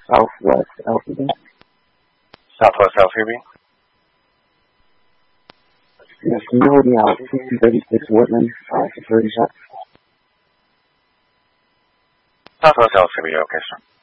Southwest Alphabet. Southwest Alphabet. Yes, can you hold me out? 1636 Woodland, security shop. Southwest Alphabet, okay, sir.